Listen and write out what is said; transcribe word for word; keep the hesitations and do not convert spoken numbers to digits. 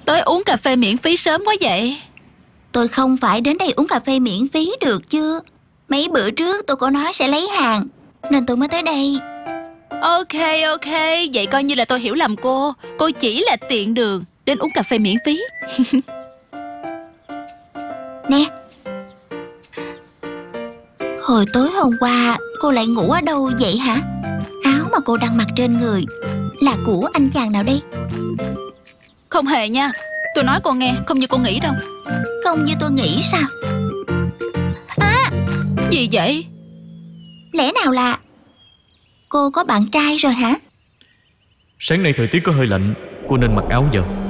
Tới uống cà phê miễn phí sớm quá vậy? Tôi không phải đến đây uống cà phê miễn phí được chứ. Mấy bữa trước tôi có nói sẽ lấy hàng, nên tôi mới tới đây. Ok ok, vậy coi như là tôi hiểu lầm cô. Cô chỉ là tiện đường đến uống cà phê miễn phí. Nè, hồi tối hôm qua cô lại ngủ ở đâu vậy hả? Áo mà cô đang mặc trên người là của anh chàng nào đây? Không hề nha, tôi nói cô nghe, không như cô nghĩ đâu. Không như tôi nghĩ sao? À, Gì vậy? lẽ nào là cô có bạn trai rồi hả? Sáng nay thời tiết có hơi lạnh, cô nên mặc áo vào.